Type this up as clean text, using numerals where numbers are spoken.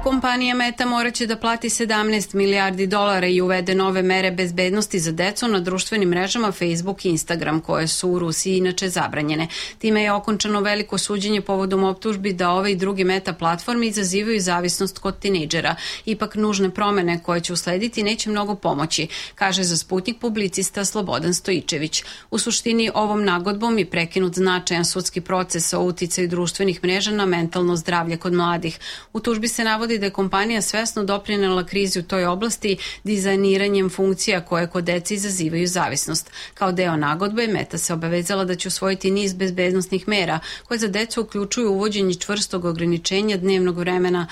Kompanija Meta moraće da plati 17 milijardi dolara i uvede nove mere bezbednosti za decu na društvenim mrežama Facebook i Instagram, koje su u Rusiji inače zabranjene. Time je okončano veliko suđenje povodom optužbi da ove i druge Meta platforme izazivaju zavisnost kod tinejdžera. Ipak nužne promene koje će uslediti neće mnogo pomoći, kaže za Sputnik publicista Slobodan Stojičević. U suštini ovom nagodbom je prekinut značajan sudski proces o uticaju društvenih mreža na mentalno zdravlje kod mladih. U tužbi se navodi da je kompanija svesno doprinela krizi u toj oblasti dizajniranjem funkcija koje kod dece izazivaju zavisnost. Kao deo nagodbe, Meta se obavezala da će usvojiti niz bezbednosnih mera koje za decu uključuju uvođenje čvrstog ograničenja dnevnog vremena